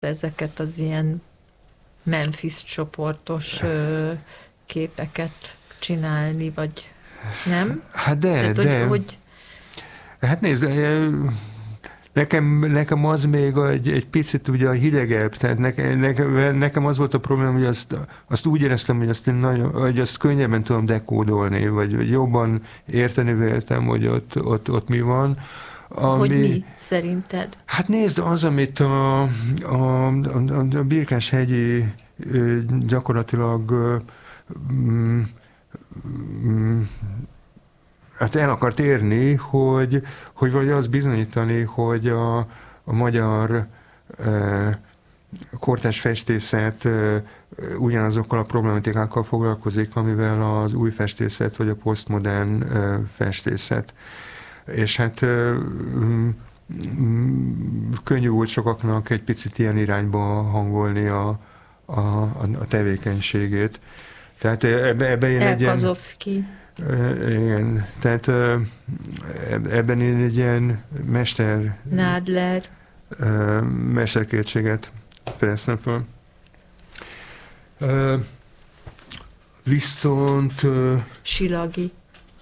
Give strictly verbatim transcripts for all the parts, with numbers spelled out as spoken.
ezeket az ilyen Memphis csoportos ö, képeket csinálni, vagy nem? Hát de, Tehát, de. Hogy, hogy... Hát nézd, nekem, nekem az még egy, egy picit ugye a hidegebb, tehát nekem, nekem, nekem az volt a probléma, hogy azt, azt úgy éreztem, hogy azt, én nagyon, hogy azt könnyebben tudom dekódolni, vagy, vagy jobban érteni véltem, hogy ott, ott, ott mi van. Ami, hogy mi szerinted? Hát nézd, az, amit a, a, a, a Birkás-hegyi gyakorlatilag mm, mm, hát el akart érni, hogy, hogy vagy azt bizonyítani, hogy a, a magyar e, kortárs festészet e, ugyanazokkal a problematikákkal foglalkozik, amivel az új festészet, vagy a posztmodern e, festészet. És hát e, könnyű volt sokaknak egy picit ilyen irányba hangolni a, a, a tevékenységét. Tehát ebbe, ebbe én egy ilyen... Igen, tehát ebben én egy ilyen mester... Nádler. Mesterkétséget fejeztem föl. Viszont... Silagi.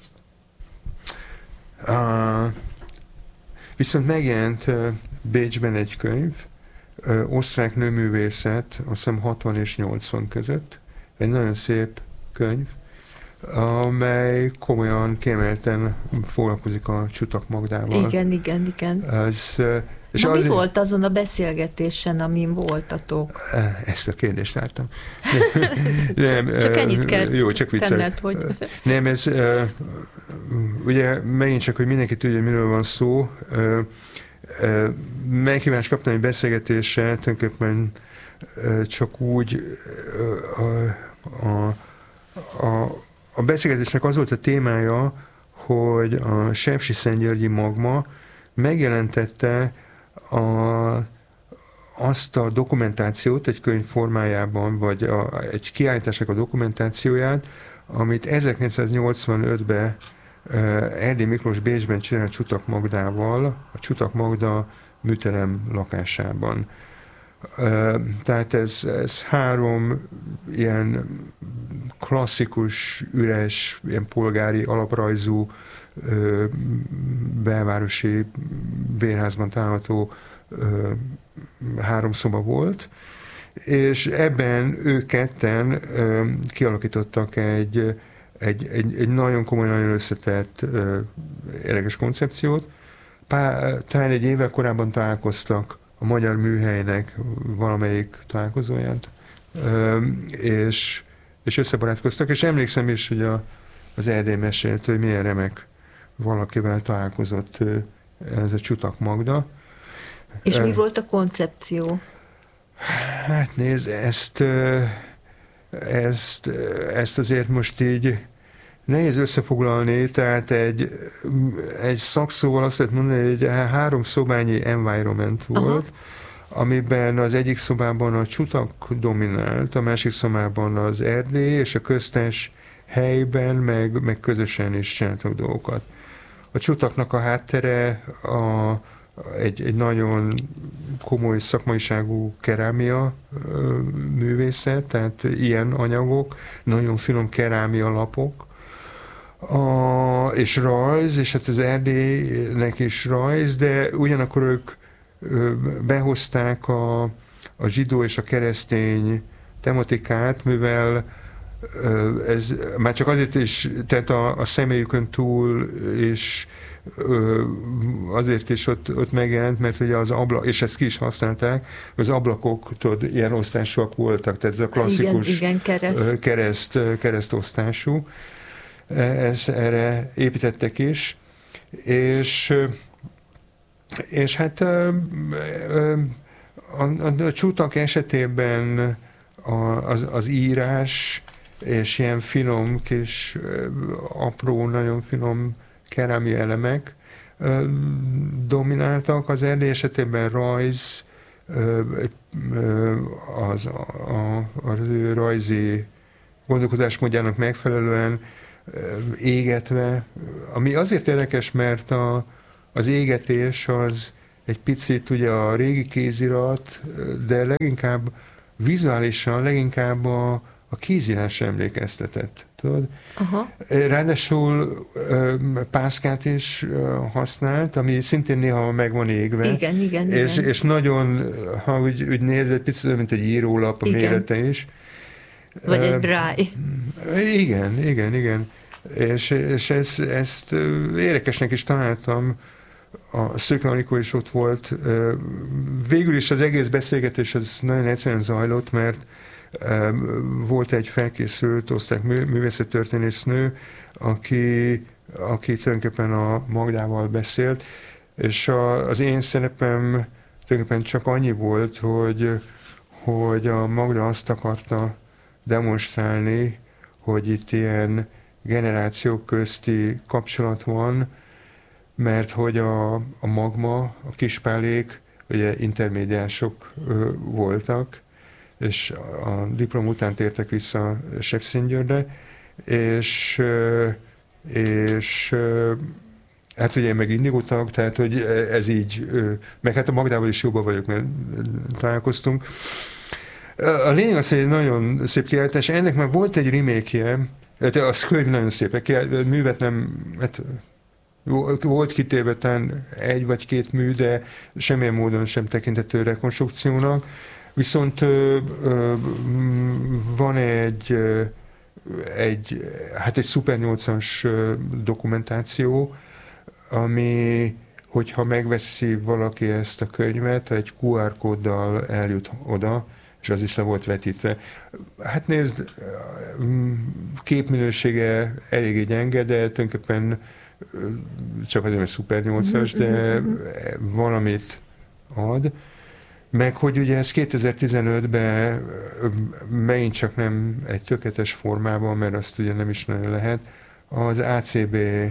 Viszont megjelent Bécsben egy könyv, Osztrák nőművészet, azt hiszem hatvan és nyolcvan között. Egy nagyon szép könyv, amely komolyan, kiemelten foglalkozik a Csutak Magdával. Igen, igen, igen. Ez, és Na, az, mi volt azon a beszélgetésen, amin voltatok? Ezt a kérdést vártam. Nem, csak ennyit kell jó, csak tenned, hogy... Nem, ez ugye megint csak, hogy mindenki tudja, miről van szó. Meghívást kaptam egy beszélgetésre, tulajdonképpen csak úgy a, a, a, a beszélgetésnek az volt a témája, hogy a sepsiszentgyörgyi magma megjelentette a, azt a dokumentációt egy könyv formájában, vagy a, egy kiállításnak a dokumentációját, amit ezerkilencszáznyolcvanötben uh, Erdély Miklós Bécsben csinált Csutak Magdával, a Csutak Magda műterem lakásában. Uh, tehát ez, ez három ilyen klasszikus, üres, ilyen polgári alaprajzú uh, belvárosi bérházban található uh, három szoba volt, és ebben ők ketten uh, kialakítottak egy, egy, egy, egy nagyon komoly, nagyon összetett uh, érdekes koncepciót. Pár, talán egy évvel korábban találkoztak a Magyar Műhelynek valamelyik találkozóján, uh, és, és összebarátkoztak, és emlékszem is, hogy a, az Erdély mesélt, hogy milyen remek valakivel találkozott uh, ez a Csutak Magda. És mi volt a koncepció? Hát nézd, ezt, ezt, ezt azért most így nehéz összefoglalni, tehát egy, egy szakszóval azt lehet mondani, hogy három szobányi environment volt, aha, amiben az egyik szobában a Csutak dominált, a másik szobában az Erdély, és a köztes helyben meg, meg közösen is csináltak dolgokat. A Csutaknak a háttere a Egy, egy nagyon komoly szakmaiságú kerámia művészet, tehát ilyen anyagok, nagyon finom kerámia lapok, a, és rajz, és hát az Erdélynek is rajz, de ugyanakkor ők behozták a, a zsidó és a keresztény tematikát, mivel ez már csak azért is, tehát a, a személyükön túl is azért is ott, ott megjelent, mert ugye az ablak, és ezt ki is használták, az ablakok, tudod, ilyen osztásúak voltak, tehát ez a klasszikus igen, igen, kereszt. Kereszt, keresztosztású. Ezt erre építettek is, és, és hát a, a, a, a Csutak esetében a, az, az írás és ilyen finom kis apró, nagyon finom kerámia elemek ö, domináltak, az Erdély esetében rajz, ö, ö, az a, a rajzi gondolkodásmódjának megfelelően ö, égetve, ami azért érdekes, mert a, az égetés az egy picit ugye a régi kézirat, de leginkább vizuálisan, leginkább a, a kézírás emlékeztetett. Tudod? Aha. Ráadásul pászkát is használt, ami szintén néha meg van égve. Igen, igen, és, igen. és nagyon, ha úgy, úgy nézed, picit mint egy írólap a igen. mérete is. Vagy egy braille. Igen, igen, igen. És, és ezt, ezt érdekesnek is találtam, a Szőke Anikó is ott volt. Végül is az egész beszélgetés az nagyon egyszerűen zajlott, mert volt egy felkészült osztrák művészettörténésznő, aki, aki tulajdonképpen a Magdával beszélt, és a, az én szerepem tulajdonképpen csak annyi volt, hogy, hogy a Magda azt akarta demonstrálni, hogy itt ilyen generációk közti kapcsolat van, mert hogy a, a magma, a kispálék, ugye intermédiások ö, voltak, és a diplom után tértek vissza Sepsiszentgyörgyre, és, és hát ugye én meg Indigo tag, tehát hogy ez így, meg hát a Magdával is jobban vagyok, mert találkoztunk. A lényeg az, hogy egy nagyon szép kiállítás, ennek már volt egy remake-je, az könyv nagyon szép, művet nem, hát volt kitéve talán egy vagy két mű, de semmilyen módon sem tekintető rekonstrukciónak. Viszont ö, ö, van egy, egy, hát egy Szuper nyolcas dokumentáció, ami, hogyha megveszi valaki ezt a könyvet, egy kú ár kóddal eljut oda, és az is le volt vetítve. Hát nézd, képminősége eléggé gyenge, de tulajdonképpen csak azért, mert Szuper nyolcas, de valamit ad. Meg hogy ugye ez kétezer-tizenötben megint csak nem egy tökéletes formában, mert azt ugye nem is nagyon lehet, az á cé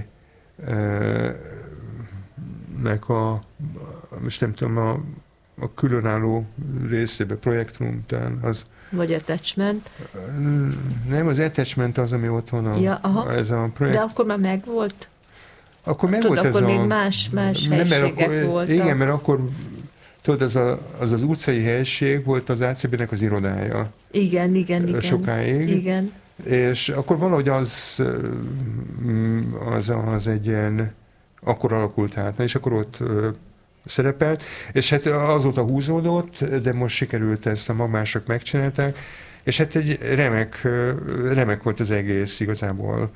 bé-nek a, most nem tudom, a, a különálló részébe, projektrum, talán az... Vagy attachment. Nem, az attachment az, ami ott van a, ja, aha. ez a projekt. De akkor már megvolt? Akkor meg Tudod, volt akkor ez még a... más, más nem, helységek akkor, voltak. Igen, mert akkor tudod, az, a, az az utcai helység volt az á cé bé-nek az irodája. Igen, igen, igen. Sokáig. Igen. És akkor valahogy az, az, az egy ilyen, akkor alakult át, és akkor ott szerepelt, és hát azóta húzódott, de most sikerült ezt, a mások megcsinálták, és hát egy remek, remek volt az egész igazából.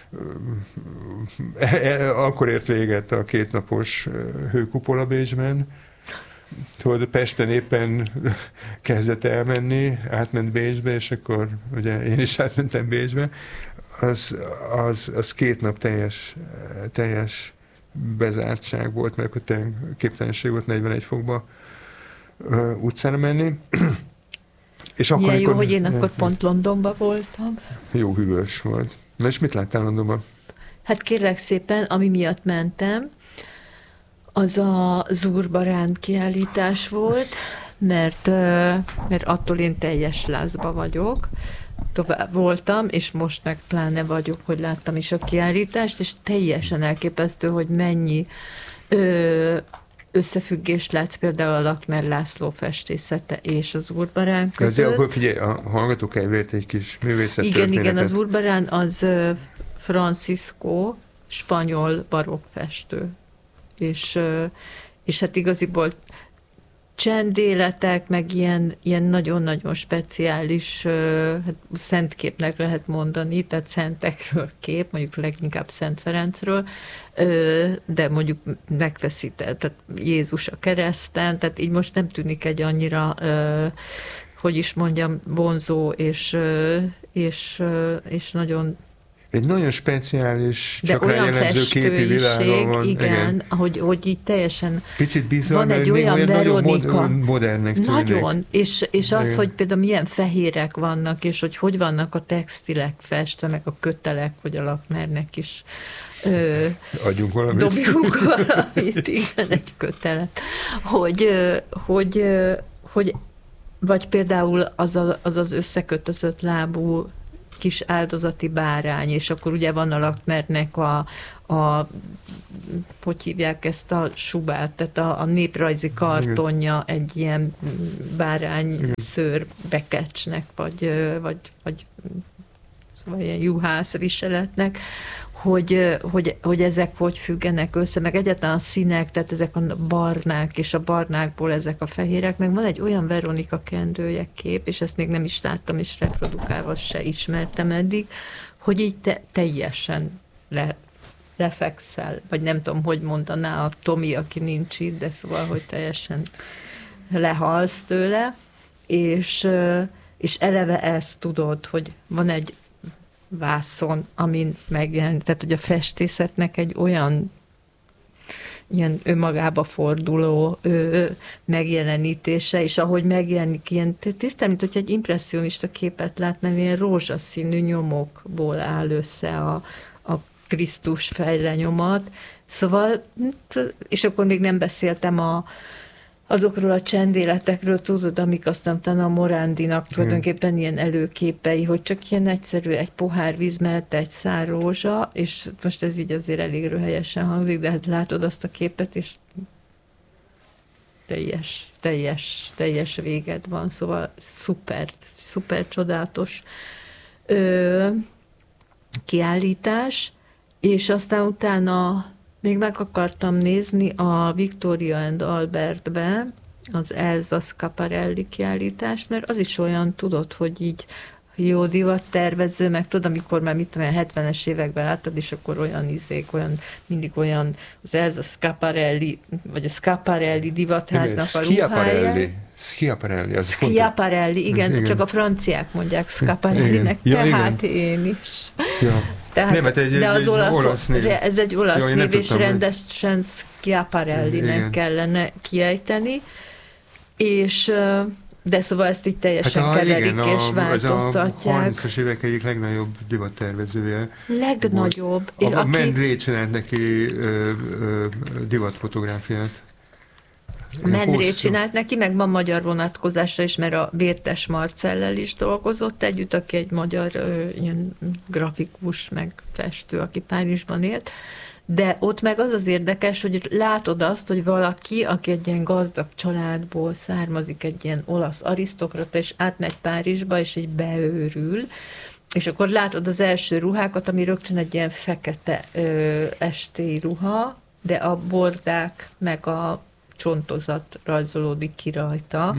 Akkor ért véget a kétnapos hőkupola Bécsben. Tudod, Pesten éppen kezdett elmenni, átment Bécsbe, és akkor ugye én is átmentem Bécsbe. Az, az, az két nap teljes, teljes bezártság volt, mert akkor képtelenség volt negyvenegy fokba uh, utcára menni. És akkor, milyen jó, amikor, hogy én akkor pont Londonban voltam. Jó hűvös volt. Na és mit láttál Londonban? Hát kérlek szépen, ami miatt mentem, az a Zurbarán kiállítás volt, mert, mert attól én teljes lázba vagyok. Tovább voltam, és most meg pláne vagyok, hogy láttam is a kiállítást, és teljesen elképesztő, hogy mennyi ö, összefüggést látsz például a Lakner László festészete és az Zurbarán között. De akkor figyelj, a hallgatók elvért egy kis művészettörténetet. Igen, igen, az Zurbarán az Francisco, spanyol barokkfestő. És, és hát igaziból csendéletek, meg ilyen, ilyen nagyon-nagyon speciális, hát szentképnek lehet mondani, tehát szentekről kép, mondjuk leginkább Szent Ferencről, de mondjuk megfeszített, tehát Jézus a kereszten, tehát így most nem tűnik egy annyira, hogy is mondjam, vonzó és, és, és nagyon egy nagyon speciális, de csak rá jellemző képi világban van. Igen, igen. Hogy, hogy így teljesen picit bizony, van egy olyan, olyan Veronika. Nagyon modernnek tűnik. Nagyon, és, és az, igen. hogy például milyen fehérek vannak, és hogy hogy vannak a textilek festve, meg a kötelek, hogy a Laknernek is ö, adjunk valamit. Dobjunk valamit, igen, egy kötelet. Hogy, hogy, hogy vagy például az, a, az az összekötözött lábú kis áldozati bárány, és akkor ugye van a Laknernek a, a hogy hívják ezt a subát, tehát a, a néprajzi kartonja egy ilyen bárány szőr bekecsnek, vagy, vagy, vagy szóval ilyen juhász viseletnek, hogy, hogy, hogy ezek hogy függenek össze, meg egyáltalán a színek, tehát ezek a barnák, és a barnákból ezek a fehérek, meg van egy olyan Veronika kendője kép, és ezt még nem is láttam, és reprodukálva se ismertem eddig, hogy így te, teljesen le, lefekszel, vagy nem tudom, hogy mondaná a Tomi, aki nincs itt, de szóval, hogy teljesen lehalsz tőle, és, és eleve ezt tudod, hogy van egy vászon, amin megjelenik, tehát hogy a festészetnek egy olyan ilyen önmagába forduló ö, megjelenítése, és ahogy megjelenik ilyen, tisztán, mint hogy egy impresszionista képet látnám, ilyen rózsaszínű nyomokból áll össze a, a Krisztus fejlenyomat. Szóval, és akkor még nem beszéltem a azokról a csendéletekről, tudod, amik aztán a Morándinak tulajdonképpen ilyen előképei, hogy csak ilyen egyszerű, egy pohár víz mellett egy szár rózsa, és most ez így azért elég röhelyesen hangzik, de hát látod azt a képet, és teljes, teljes, teljes véged van, szóval szuper, szuper csodálatos ö, kiállítás, és aztán utána még meg akartam nézni a Victoria and Albertbe az Elsa Schiaparelli kiállítást, mert az is olyan, tudod, hogy így jó divattervező, meg tudod, amikor már mit tudom, hetvenes években láttad, és akkor olyan izék, olyan, mindig olyan az Elsa Schiaparelli, vagy a Schiaparelli divatháznak a ruhája. Schiaparelli, az Schiaparelli, igen, igen, csak a franciák mondják Schiaparellinek, ja, tehát igen. Én is. Ja. Tehát, nem, hát egy, de az egy olasz, olasz név. Ez egy olasz ja, név, és tudtam, rendesen Schiaparellinek igen. kellene kiejteni, és de szóval ezt így teljesen hát a, keverik igen, és változtatják. Ez a harmincas évek egyik legnagyobb divattervezője. Legnagyobb. A, a aki... Mendré csinált neki ö, ö, divatfotográfiát. Mendré csinált neki, meg van magyar vonatkozásra is, mert a Vértes Marcellel is dolgozott együtt, aki egy magyar ö, ilyen grafikus, meg festő, aki Párizsban élt. De ott meg az az érdekes, hogy látod azt, hogy valaki, aki egy ilyen gazdag családból származik, egy ilyen olasz arisztokrata, és átmegy Párizsba, és így beőrül, és akkor látod az első ruhákat, ami rögtön egy ilyen fekete ö, estély ruha, de a bordák meg a csontozat rajzolódik ki rajta.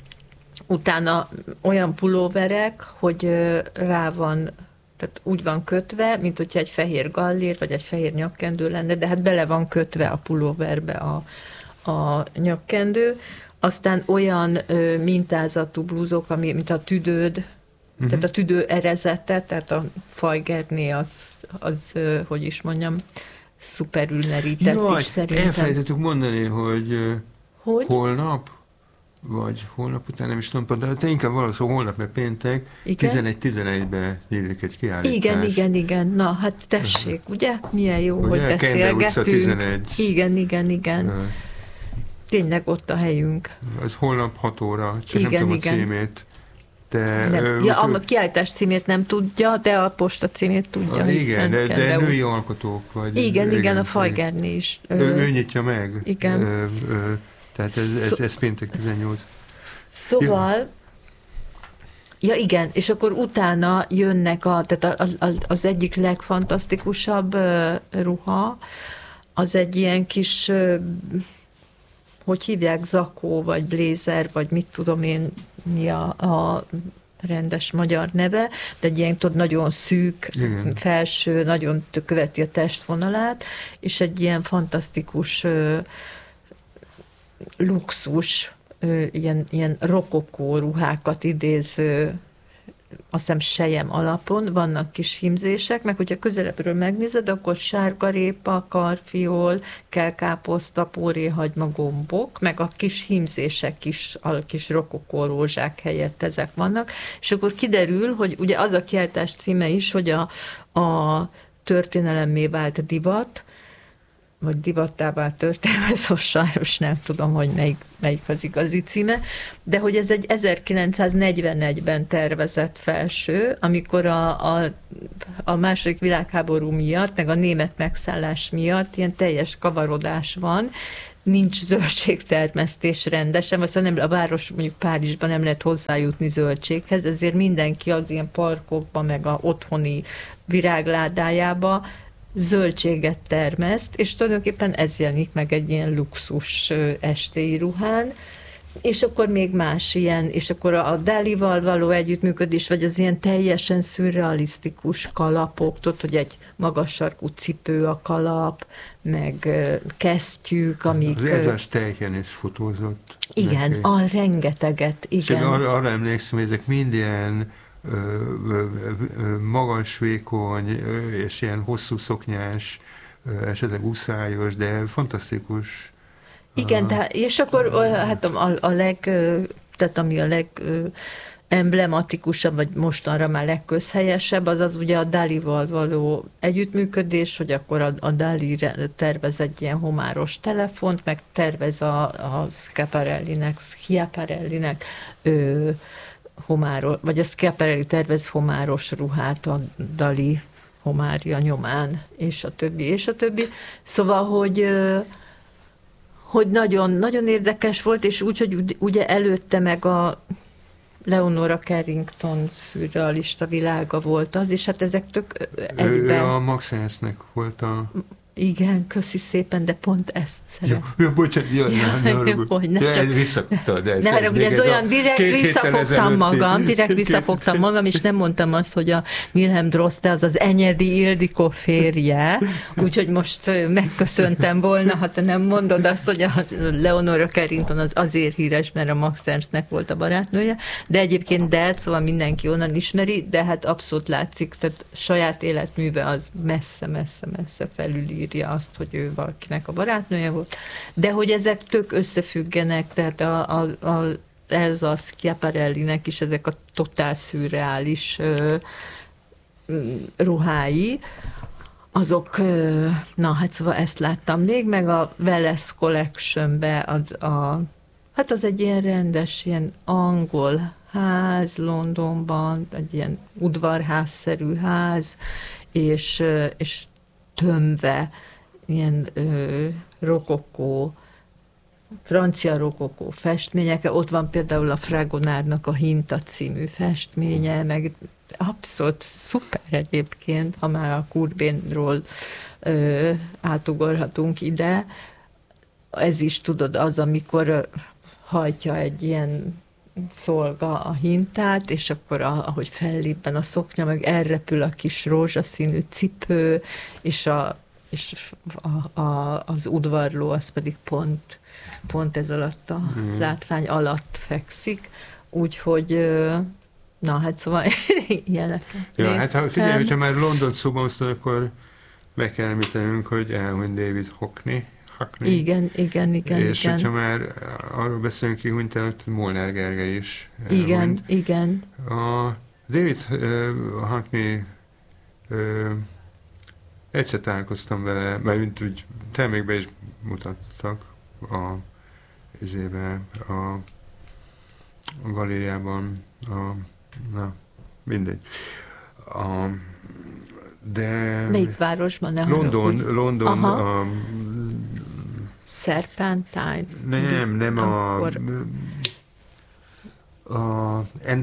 Utána olyan pulóverek, hogy ö, rá van, tehát úgy van kötve, mint hogyha egy fehér gallér, vagy egy fehér nyakkendő lenne, de hát bele van kötve a pulóverbe a, a nyakkendő. Aztán olyan ö, mintázatú blúzok, ami, mint a tüdőd, uh-huh. tehát a tüdő erezete, tehát a fajgerné az, az ö, hogy is mondjam, szuperül merített Jaj, is szerintem. Elfelejtettük mondani, hogy, hogy holnap, vagy holnap után, nem is tudom, de inkább valószínűleg holnap, mert péntek, tizenegy tizenegyben nyílik egy kiállítás. Igen, igen, igen. Na, hát tessék, ugye? Milyen jó, ugye? Hogy beszélgetünk. tizenegy. Igen, igen, igen. Uh, Tényleg ott a helyünk. Az holnap hat óra, csak igen, nem tudom igen. a címét. De, nem. Ja, a kiállítás címét nem tudja, de a posta címét tudja. A, igen, de, de női alkotók. Vagy, igen, igen, igen, a Fajgerné is. Ő, ő nyitja meg. Igen. Ö, ö, tehát ez, ez, ez péntek tizennyolc. Szóval, ja. ja igen, és akkor utána jönnek, a, tehát az, az, az egyik legfantasztikusabb uh, ruha, az egy ilyen kis, uh, hogy hívják, zakó, vagy blézer, vagy mit tudom én, mi a, a rendes magyar neve, de egy ilyen tudod, nagyon szűk, igen. felső, nagyon követi a testvonalát, és egy ilyen fantasztikus uh, luxus, ilyen, ilyen rokokó ruhákat idéző, azt hiszem sejem alapon, vannak kis hímzések, meg hogyha közelebbről megnézed, akkor sárgarépa, karfiol, kelkáposzta, póréhagyma, gombok, meg a kis hímzések is, a kis rokokó rózsák helyett ezek vannak, és akkor kiderül, hogy ugye az a kiállítás címe is, hogy a, a történelemmé vált divat, vagy divattá történelme, szóval sajnos nem tudom, hogy melyik, melyik az igazi címe, de hogy ez egy ezerkilencszáznegyvenegyben tervezett felső, amikor a, a, a második világháború miatt, meg a német megszállás miatt ilyen teljes kavarodás van, nincs zöldségtermesztés rendesen, vagy szóval nem, a város, mondjuk Párizsban nem lehet hozzájutni zöldséghez, ezért mindenki az ilyen parkokban, meg a otthoni virágládájába zöldséget termeszt, és tulajdonképpen ez jelenik meg egy ilyen luxus estéi ruhán, és akkor még más ilyen, és akkor a Dalival való együttműködés, vagy az ilyen teljesen szürrealisztikus kalapok, tudod, hogy egy magas sarkú cipő a kalap, meg kesztyűk, amik... Az Edward Steichen is fotózott. Igen, neki. A rengeteget, igen. És arra, arra emlékszem, hogy ezek mind ilyen magas, vékony, és ilyen hosszú szoknyás, esetleg uszályos, de fantasztikus. Igen, de, és akkor hát a, a leg, tehát ami a leg emblematikusabb, vagy mostanra már legközhelyesebb, az az ugye a Dalival való együttműködés, hogy akkor a, a Dali tervez egy ilyen homáros telefont, meg tervez a, a Schiaparellinek, Schiaparellinek ö, homáros, vagy a Schiaparelli tervez homáros ruhát a Dali homárja nyomán, és a többi, és a többi. Szóval, hogy hogy nagyon, nagyon érdekes volt, és úgy, hogy ugye előtte meg a Leonora Carrington szürrealista világa volt az, és hát ezek tök egyben... Ő a Max Ernstnek volt a... Igen, köszi szépen, de pont ezt szeret. Ja, ja bocsánat, ja, ja, ja, ja, ja, ez visszafogta, de ez, ne, ez, ez, ez olyan, direkt visszafogtam magam, direkt visszafogtam magam, és nem mondtam azt, hogy a Wilhelm Droste az az Enyedi Ildikó férje, úgyhogy most megköszöntem volna, ha te nem mondod azt, hogy a Leonora Carrington az azért híres, mert a Max Ernstnek volt a barátnője, de egyébként de, szóval mindenki onnan ismeri, de hát abszolút látszik, tehát saját életműve az messze-messze-messze felülír azt, hogy ő valakinek a barátnője volt, de hogy ezek tök összefüggenek, tehát a, a, a Elsa Schiaparellinek is ezek a totál szürreális ö, ruhái, azok, ö, na hát szóval ezt láttam még, meg a Welles Collection-be az a, hát az egy ilyen rendes, ilyen angol ház Londonban, egy ilyen udvarházszerű ház, és, és tömve, ilyen ö, rokokó, francia rokokó festmények. Ott van például a Fragonardnak a Hinta című festménye, meg abszolút szuper egyébként, ha már a Courbénról ö, átugorhatunk ide. Ez is tudod az, amikor hajtja egy ilyen szolga a hintát, és akkor a, ahogy fellépben a szoknya, meg elrepül a kis rózsaszínű cipő, és, a, és a, a, az udvarló az pedig pont, pont ez alatt a hmm. látvány alatt fekszik, úgyhogy na hát szóval ilyeneket ja, hát ha figyelj, hogyha már London szóban hoztad, akkor meg kell említenünk, hogy elhunyt David Hockney. Hackney. Igen, igen, igen. És igen. hogyha már arról beszélünk ki, hogy tehát Molnár Gergely is elhunyt. Igen, igen. A David uh, Hockney uh, egyszer találkoztam vele, mert mint úgy termékbe is mutattak a izébe, a, a galériában, a, na, mindegy. A, de... Melyik városban? Nem London, hogy... London, a, Serpentine. Nem, nem Akkor... a... a en,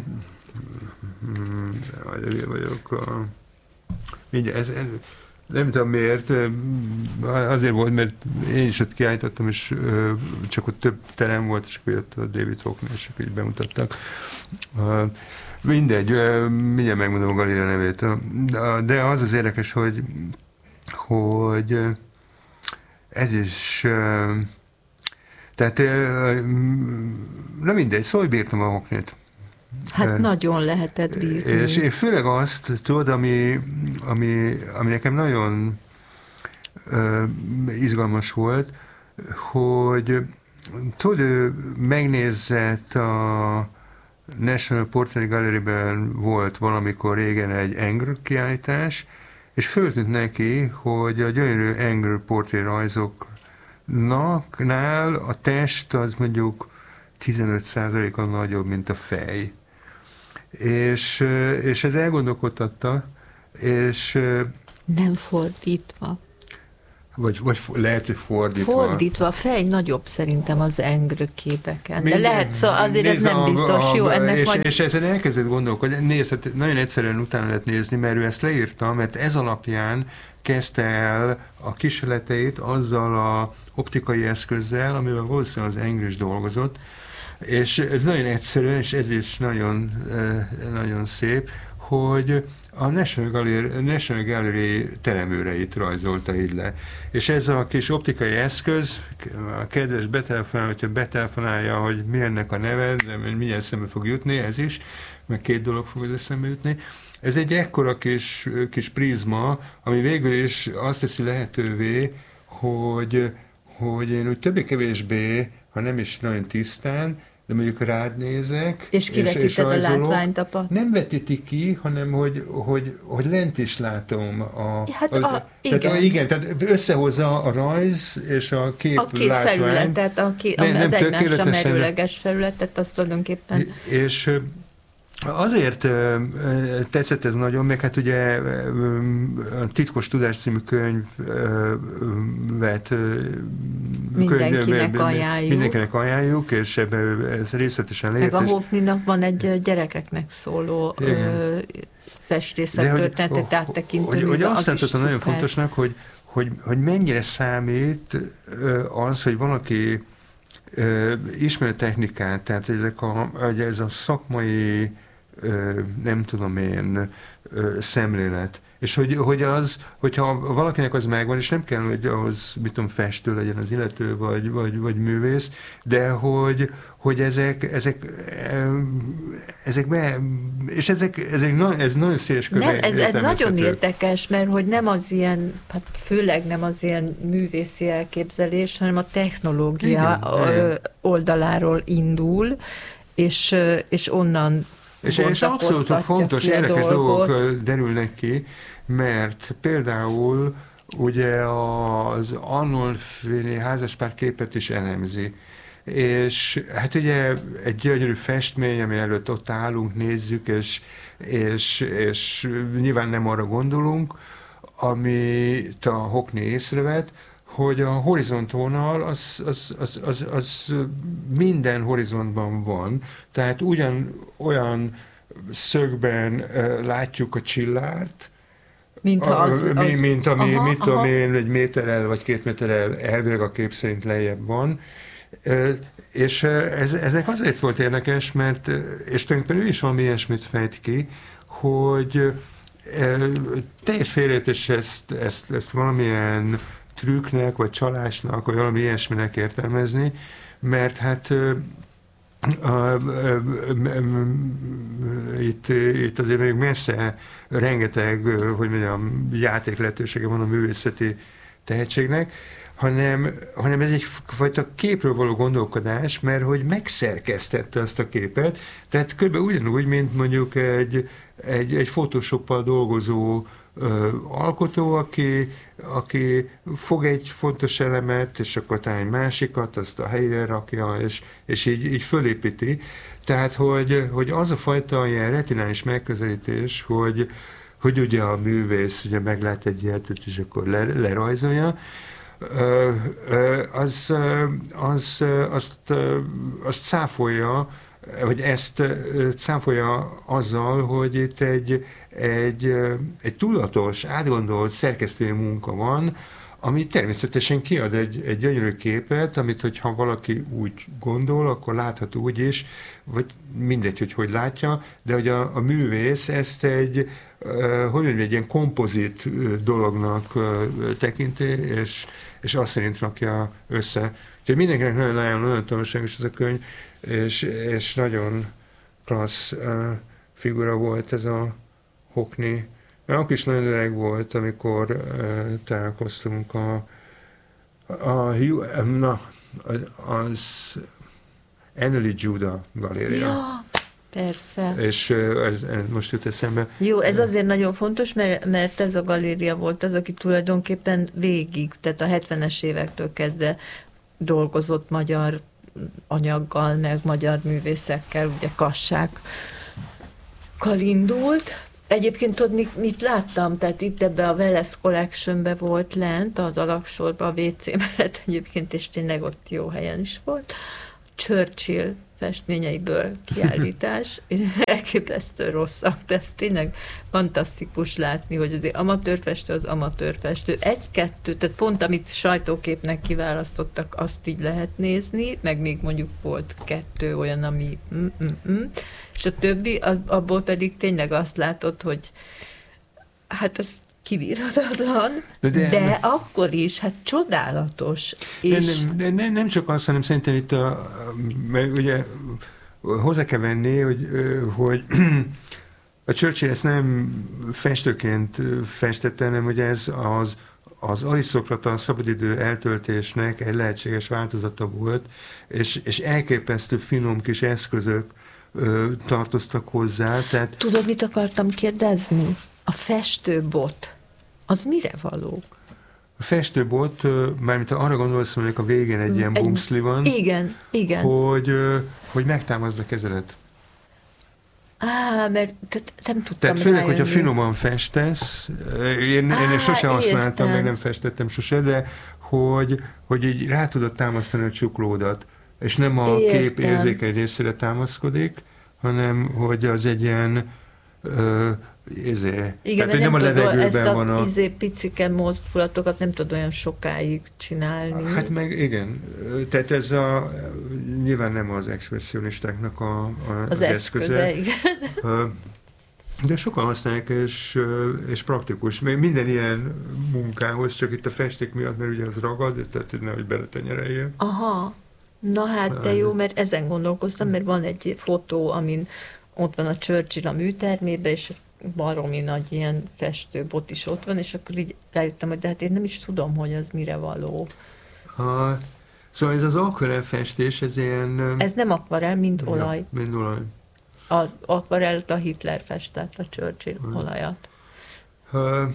vagyok a... Mindjárt, ez, nem tudom miért, azért volt, mert én is ott kiállítottam, és csak ott több terem volt, és akkor jött a David Hockney, és akkor így bemutattak. Mindegy, mindjárt megmondom a galéria nevét. De az az érdekes, hogy, hogy ez is, tehát nem mindegy, szóval bírtam a Hockneyt. Hát e, nagyon lehetett bírni. És én főleg azt, tudod, ami, ami, ami nekem nagyon uh, izgalmas volt, hogy tudod, ő megnézett a National Portrait Gallery-ben volt valamikor régen egy Ingres kiállítás, és föltűnt neki, hogy a gyönyörű Engel portré rajzoknál a test az mondjuk tizenöt százalékkal nagyobb, mint a fej. És, és ez elgondolkodtatta, és... Nem fordítva. Vagy, vagy lehet, hogy fordítva. Fordítva, a fej nagyobb szerintem az Engel képeken. De lehet, szóval azért ez nem biztos. A, a, Jó, ennek és, majd... és ezen elkezdett gondolkodni, nézd, hát nagyon egyszerűen utána lehet nézni, mert ő ezt leírta, mert ez alapján kezdte el a kísérleteit azzal a optikai eszközzel, amivel valószínűleg az Engel is dolgozott, és ez nagyon egyszerű, és ez is nagyon, nagyon szép, hogy a National Gallery, National Gallery teremőreit rajzolta így le. És ez a kis optikai eszköz, a kedves betelefonál, hogyha betelefonálja, hogy mi ennek a neve, de milyen szembe fog jutni, ez is, meg két dolog fog eszembe jutni. Ez egy ekkora kis, kis prizma, ami végül is azt teszi lehetővé, hogy, hogy én úgy többé-kevésbé, ha nem is nagyon tisztán, de mondjuk rád nézek, és kivetíted a látványt, apa. Nem vetíti ki, hanem hogy, hogy, hogy lent is látom a... Hát a, a, tehát, igen. A, igen, tehát összehozza a rajz és a kép a két látvány. Felületet, a két, nem, az nem egymásra merőleges felületet, azt tulajdonképpen... És azért tetszett ez nagyon, meg hát ugye a Titkos Tudás című könyvet mindenkinek könyv, ajánljuk. Mindenkinek ajánljuk, és ebben ez részletesen leírt. Meg a Hockneynak van egy gyerekeknek szóló festészet-történetet áttekintő. Hogy, hogy azt látottam nagyon fontosnak, hogy, hogy, hogy mennyire számít az, hogy valaki ismer a technikát, tehát ezek a, ez a szakmai nem tudom én, szemlélet. És hogy, hogy az, hogyha valakinek az megvan, és nem kell, hogy ahhoz, mit tudom, festő legyen az illető, vagy, vagy, vagy művész, de hogy, hogy ezek, ezek, ezek be, és ezek, ezek ez nagyon széles körben. Nem, ez, ez nagyon érdekes, mert hogy nem az ilyen, hát főleg nem az ilyen művészi elképzelés, hanem a technológia igen, oldaláról indul, és, és onnan És, és abszolút fontos, érdekes dolgok. dolgok derülnek ki, mert például ugye az Arnolfini házaspár képet is elemzi. És hát ugye egy gyönyörű festmény, ami előtt ott állunk, nézzük, és, és, és nyilván nem arra gondolunk, amit a Hockney észrevett, hogy a horizontvonal az, az, az, az, az minden horizontban van, tehát ugyan olyan szögben uh, látjuk a csillárt, mint, az, az, mi, mint ami, aha, mit tudom aha. én, egy méterrel vagy két méterrel elvileg a kép szerint lejjebb van, uh, és ez, ezek azért volt érdekes, mert, és tulajdonképpen ő is valami ilyesmit fejt ki, hogy uh, teljes félreértés ezt, ezt, ezt valamilyen trükknek, vagy csalásnak, vagy valami ilyesminek értelmezni, mert hát uh, uh, uh, uh, itt, itt azért még messze rengeteg, uh, hogy mondjam, játék lehetősége van a művészeti tehetségnek, hanem, hanem ez egyfajta képről való gondolkodás, mert hogy megszerkesztette azt a képet, tehát kb. Ugyanúgy, mint mondjuk egy, egy, egy Photoshoppal dolgozó Ö, alkotó, aki, aki fog egy fontos elemet, és akkor talán egy másikat, azt a helyére rakja, és, és így, így fölépíti. Tehát, hogy, hogy az a fajta ilyen retinális megközelítés, hogy, hogy ugye a művész ugye meglát egy ilyet, és akkor le, lerajzolja, ö, ö, az, az, azt, azt cáfolja, hogy ezt cáfolja azzal, hogy itt egy, egy, egy tudatos, átgondolt szerkesztői munka van, ami természetesen kiad egy, egy gyönyörű képet, amit, hogyha valaki úgy gondol, akkor láthat úgy is, vagy mindegy, hogy hogy látja, de hogy a, a művész ezt egy, hogy mondjam, egy ilyen kompozit dolognak tekinti, és, és azt szerint rakja össze. Úgyhogy mindenkinek nagyon ajánlom, nagyon tanulságos ez a könyv, és, és nagyon klassz uh, figura volt ez a Hockney. Mert akkor is nagyon öreg volt, amikor uh, találkoztunk a, a, a na, az Anneli Juda galéria. Ja, Persze. És ez, ez most jut eszembe. Jó, ez azért nagyon fontos, mert, mert ez a galéria volt az, aki tulajdonképpen végig, tehát a hetvenes évektől kezdve dolgozott magyar anyaggal, meg magyar művészekkel, ugye Kassák indult. Egyébként tudod, mit, mit láttam? Tehát itt ebbe a Wallace Collection-be volt lent, az alaksorban, a vé cé mellett egyébként, és tényleg ott jó helyen is volt. Churchill festményeiből kiállítás, és elképesztő rosszak, de ez tényleg fantasztikus látni, hogy az amatőrfestő az amatőrfestő. Egy-kettő, tehát pont amit sajtóképnek kiválasztottak, azt így lehet nézni, meg még mondjuk volt kettő olyan, ami mm-mm-mm, és a többi, abból pedig tényleg azt látod, hogy hát ez kibírhatatlan, de, de, de akkor is, hát csodálatos. És... Nem, nem, nem, nem csak azt, hanem szerintem itt a, mert ugye hozzá kell venni, hogy, hogy a Churchill ezt nem festőként festette, hanem hogy ez az, az arisztokrata szabadidő eltöltésnek egy lehetséges változata volt, és, és elképesztő finom kis eszközök ö, tartoztak hozzá. Tehát... Tudod, mit akartam kérdezni? A festőbot, az mire való? A festőbot, mármint arra gondolsz, hogy a végén egy ilyen bumszli van. Igen, igen. Hogy, hogy megtámaszd a kezedet. Á, mert tehát nem tudtam Tehát főleg, rájönni. hogyha finoman festesz, én, Á, én sose használtam, meg nem festettem sose, de hogy, hogy így rá tudod támasztani a csuklódat, és nem a értem. Kép érzékeny részére támaszkodik, hanem hogy az egy ilyen ö, izé. Igen, tehát, nem, nem a levegőben ezt a, van a... izé picike mozdulatokat nem tud olyan sokáig csinálni. Hát meg igen. Tehát ez a... Nyilván nem az expressionistáknak a, a, az, az eszköze. eszköze igen. De sokan használják, és, és praktikus. Még minden ilyen munkához, csak itt a festék miatt, mert ugye az ragad, tehát nehogy beletenyereljél. Aha. Na hát, de jó, mert ezen gondolkoztam, mert van egy fotó, amin ott van a Churchill a műtermében, és baromi nagy ilyen festőbot is ott van, és akkor így rájöttem, hogy de hát én nem is tudom, hogy az mire való. Ha, szóval ez az akvarell festés, ez ilyen... Ez nem akvarell, mint olaj. Ja, mint olaj. Az akvarellt a Hitler festett, a Churchill hmm. olajat. Ha,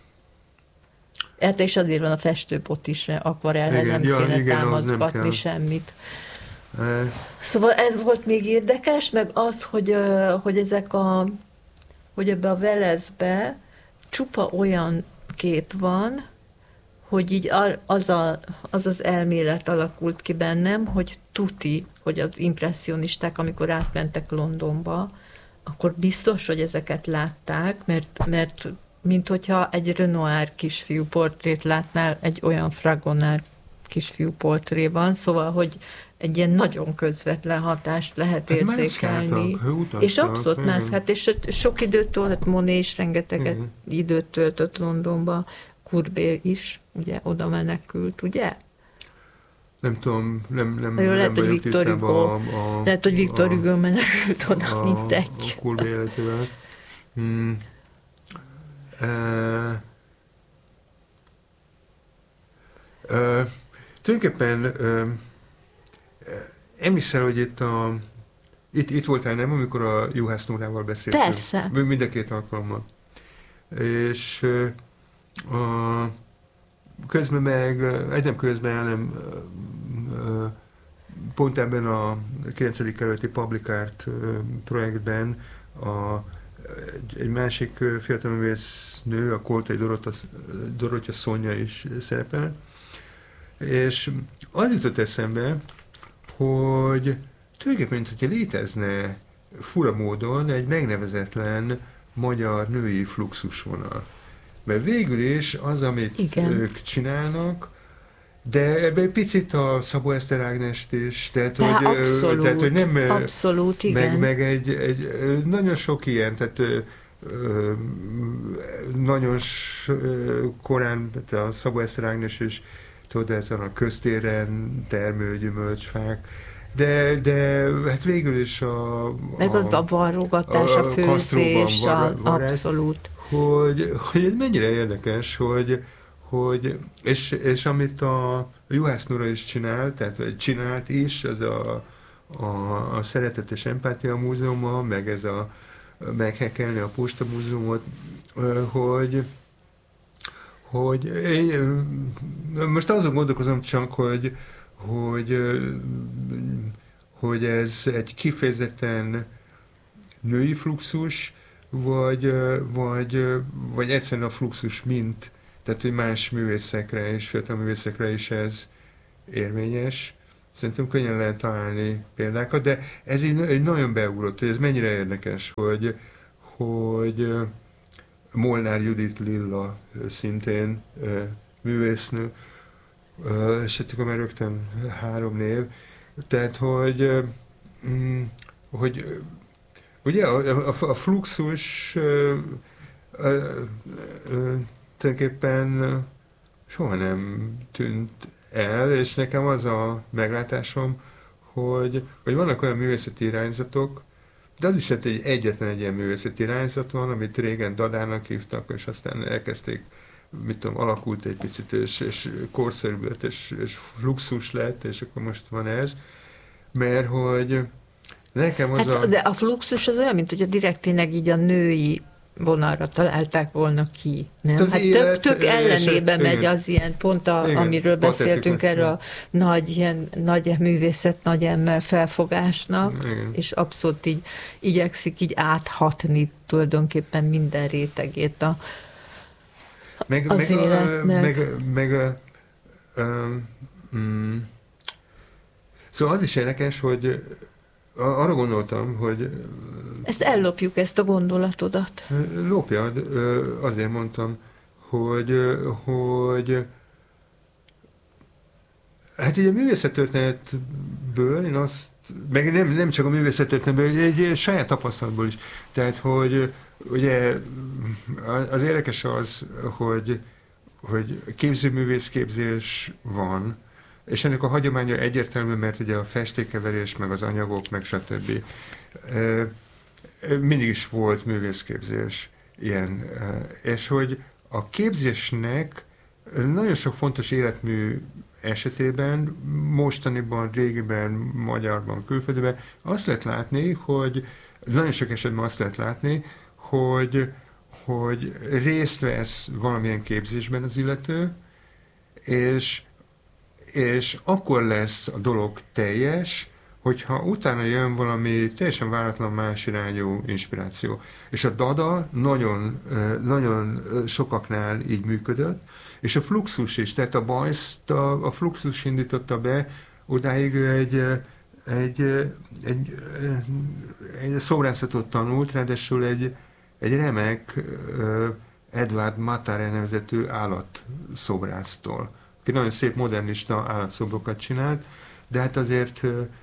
hát és azért van a festőbot is, mert akvarellre nem ja, kéne igen, támaszgatni semmit. E... Szóval ez volt még érdekes, meg az, hogy, hogy ezek a hogy ebbe a Veleszbe csupa olyan kép van, hogy így az, a, az az elmélet alakult ki bennem, hogy tuti, hogy az impresszionisták, amikor átmentek Londonba, akkor biztos, hogy ezeket látták, mert, mert mint hogyha egy Renoir kisfiú portrét látnál, egy olyan Fragonard kisfiú portréban, szóval, hogy egy ilyen nagyon közvetlen hatást lehet hát érzékelni. És abszolút más, hát és sok időt töltött, Monet is rengeteget igen. időt töltött Londonba, Courbet is, ugye, oda menekült, ugye? Nem tudom, nem, nem, Jó, lehet, nem hogy Victor Hugo, a, a, lehet, hogy Victor Hugo menekült oda, a, mindegy. A Courbet életével. Hmm. E, e, tulajdonképpen e, emlékszel, hogy itt a itt, itt voltál, nem, amikor a Juhász Nórával beszéltünk? Persze. Mind a két alkalommal. És a, közben meg, egy nem közben, hanem pont ebben a kilencedik kerületi Public Art projektben a, egy másik fiatalművész nő, a Koltai Dorottya Szonya is szerepel. És az jutott eszembe, hogy tulajdonképpen, hogyha létezne fura módon egy megnevezetlen magyar női fluxusvonal. Mert végül is az, amit igen. ők csinálnak, de ebben egy picit a Szabó Eszter Ágnest is, tehát, de hogy, abszolút, tehát, hogy nem... Abszolút, igen. Meg, meg egy, egy, nagyon sok ilyen, tehát nagyon korán a Szabó Eszter Ágnes is, tudod, ezen a köztéren termő gyümölcsfák, de, de hát végül is a... Meg a, a varrogatás, a, a főzés, a, abszolút. Hogy, hogy ez mennyire érdekes, hogy, hogy és, és amit a Juhász Nóra is csinál, tehát csinált is, az a, a, a Szeretet és Empátia Múzeummal, meg ez a meghekkelni a Posta Múzeumot, hogy hogy én, most azon gondolkozom csak, hogy, hogy, hogy ez egy kifejezetten női fluxus, vagy, vagy, vagy egyszerűen a fluxus mint, tehát hogy más művészekre és fiatal művészekre is ez érvényes. Szerintem könnyen lehet találni példákat, de ez egy, egy nagyon beugrott, hogy ez mennyire érdekes, hogy, hogy Molnár Judit Lilla szintén művésznő, és hát akkor már rögtön három név, tehát hogy, hogy ugye a, a, a fluxus tulajdonképpen soha nem tűnt el, és nekem az a meglátásom, hogy, hogy vannak olyan művészeti irányzatok, de az is hát egy egyetlen egy ilyen művészeti irányzat van, amit régen Dadának hívtak, és aztán elkezdték, mit tudom, alakult egy picit, és, és korszerű lett, és, és fluxus lett, és akkor most van ez, mert hogy nekem az hát, a... De a fluxus az olyan, mint hogy a direkt tényleg így a női vonalra találták volna ki. Nem? Hát, hát élet, tök, tök ellenébe megy igen. Az ilyen pont, a, igen, amiről beszéltünk, erre a nagy, ilyen, nagy művészet, nagy emmel felfogásnak, igen. És abszolút így igyekszik így áthatni tulajdonképpen minden rétegét a, meg, az meg életnek. A, meg, meg a, um, mm, szóval az is érdekes, hogy arra gondoltam, hogy... Ezt ellopjuk, ezt a gondolatodat. Lopjad, azért mondtam, hogy, hogy hát így a művészettörténetből, én azt, meg nem, nem csak a művészettörténetből, egy saját tapasztalatból is. Tehát, hogy ugye az érdekes az, hogy, hogy képzőművész képzés van, és ennek a hagyománya egyértelmű, mert ugye a festékkeverés, meg az anyagok, meg stb. Mindig is volt művészképzés ilyen. És hogy a képzésnek nagyon sok fontos életmű esetében, mostaniban, régiben, magyarban, külföldön, azt lehet látni, hogy nagyon sok esetben azt lehet látni, hogy, hogy részt vesz valamilyen képzésben az illető, és és akkor lesz a dolog teljes, hogyha utána jön valami teljesen váratlan más irányú inspiráció. És a Dada nagyon, nagyon sokaknál így működött, és a fluxus is, tehát a Bajszt a, a fluxus indította be, odáig ő egy, egy, egy, egy szórászatot tanult, ráadásul egy, egy remek Edward Matare nevezetű állatszobrásztól, aki nagyon szép modernista állatszobrokat csinált, de hát azért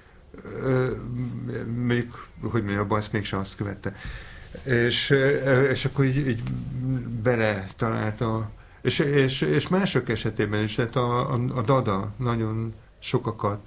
még, hogy mondjam, a Bajsz mégsem azt követte. És, és akkor így, így bele talált a... És, és, és mások esetében is, tehát a, a, a Dada nagyon sokakat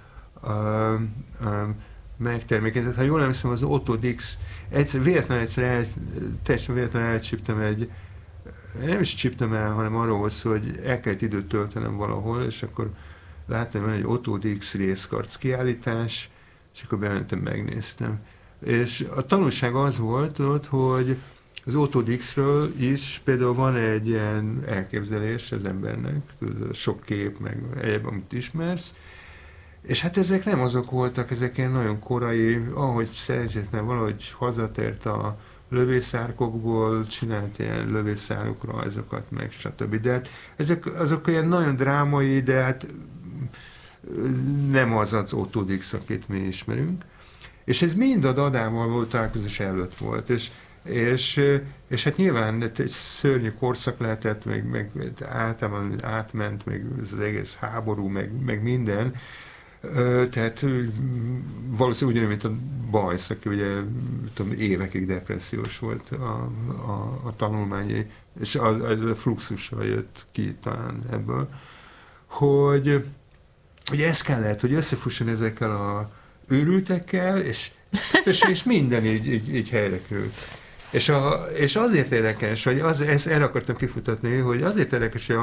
megtermékeny. Tehát ha jól emlékszem, az Otto Dix, egyszer, véletlenül egyszer el, teljesen véletlenül elcsíptem egy, nem is csíptem el, hanem arról volt szó, hogy el kellett időt töltenem valahol, és akkor láttam, hogy van egy Otto Dix részkarc kiállítás, és akkor bementem, megnéztem. És a tanulság az volt ott, hogy az Otto Dixről is például van egy ilyen elképzelés az embernek, sok kép, meg egyéb, amit ismersz, és hát ezek nem azok voltak, ezek ilyen nagyon korai, ahogy szerencsétlen valahogy hazatért a lövészárkokból, csinált ilyen lövészárok rajzokat, meg stb. De hát ezek azok ilyen nagyon drámai, de hát nem az az Otto Dix, akit mi ismerünk. És ez mind a Dadával volt találkozás előtt volt, és, és, és hát nyilván egy szörnyű korszak lehetett, meg, meg általában átment, meg az egész háború, meg, meg minden. Tehát valószínűleg ugyanúgy, mint a Bajsz, aki ugye tudom, évekig depressziós volt a, a, a tanulmányai, és a, a fluxussal jött ki talán ebből, hogy, hogy ez kellett, hogy összefusson ezekkel a őrültekkel, és, és, és minden így, így, így helyre került. És, a, és azért érdekes, hogy az, ezt erre akartam kifutatni, hogy azért érdekes, hogy a,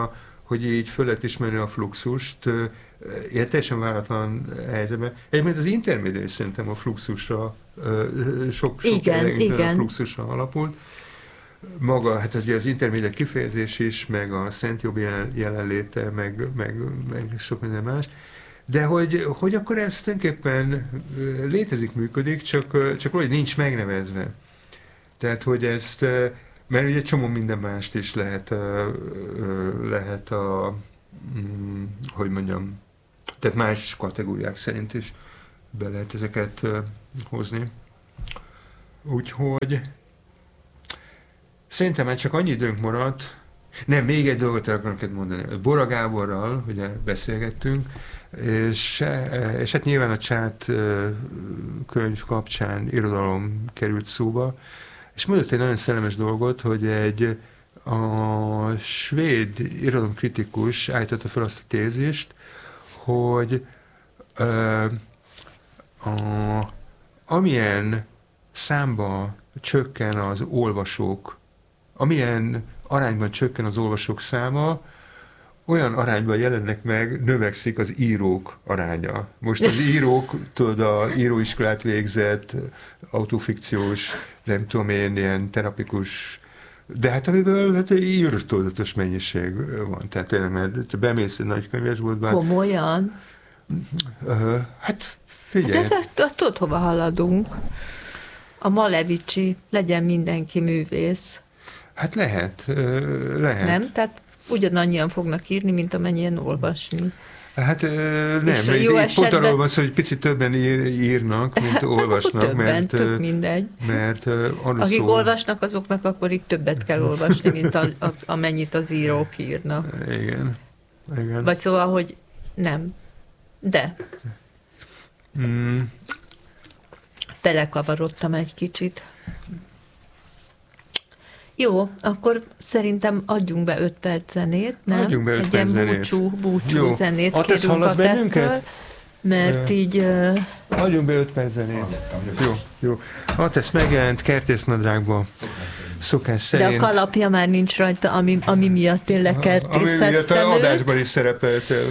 hogy így föl lehet ismerni a fluxust, ilyen teljesen váratlan helyzetben. Egyébként az intermédia is szerintem a fluxusra, sok, sok igen, igen. a fluxusra alapult. Maga, hát ugye az intermédia kifejezés is, meg a Szent Jobb jelenléte, meg, meg, meg sok minden más. De hogy, hogy akkor ez tulajdonképpen létezik, működik, csak, csak valahogy nincs megnevezve. Tehát, hogy ezt, mert ugye csomó minden mást is lehet, lehet a, hogy mondjam, tehát más kategóriák szerint is be lehet ezeket hozni. Úgyhogy szerintem már csak annyi időnk maradt. Nem, még egy dolgot el akarok mondani. Bora Gáborral ugye beszélgettünk, és, és hát nyilván a Csát könyv kapcsán irodalom került szóba, és mondott egy nagyon szellemes dolgot, hogy egy a svéd irodalomkritikus állította fel azt a tézist, hogy ö, a, amilyen számba csökken az olvasók, amilyen arányban csökken az olvasók száma, olyan arányban jelennek meg, növekszik az írók aránya. Most az írók, tudod, a íróiskolát végzett, autofikciós, nem tudom én, ilyen terapikus, de hát amiből hát írtózatos mennyiség van. Tehát tényleg, mert bemész egy nagy könyvesboltban. Komolyan? Uh, hát figyelj. De, de tudod, hova haladunk? A Malevicsi, legyen mindenki művész. Hát lehet, uh, lehet. Nem? Tehát ugyanannyian fognak írni, mint amennyien olvasni. Hát nem, így, így esetben... pont arról van szó, hogy picit többen ír, írnak, mint olvasnak. Többen, mert, tök mindegy. Mert, akik szó... olvasnak, azoknak akkor így többet kell olvasni, mint a, a, amennyit az írók írnak. Igen. Igen. Vagy szóval, hogy nem. De. Mm. Belekavarodtam egy kicsit. Jó, akkor szerintem adjunk be öt perc zenét, nem? Adjunk be öt perc zenét. Búcsú, búcsú jó. zenét a kérünk a tesztről, mert uh, így... Uh... Adjunk be öt perc zenét. Jó, jó. A teszt megjelent kertésznadrágban. Szokás szerint. De a kalapja már nincs rajta, ami, ami miatt tényleg kertészeztem őt. Ami miatt a adásban is szerepeltél.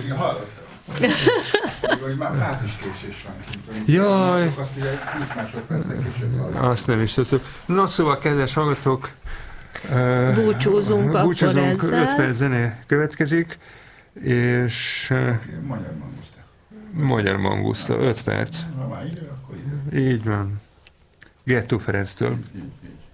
Vagy már fáziskésés van. Jaj! Azt, hogy egy tíz másodperccel később. Azt nem is tudtuk. Na szóval, kedves hallgatók, búcsúzunk, uh, búcsúzunk akkor ezzel. öt perc zene következik, és okay, Magyar Mangusta. Magyar Mangusta, öt perc. Ha már idő, akkor idő. Így van. Gettó Ferenctől. Így, így.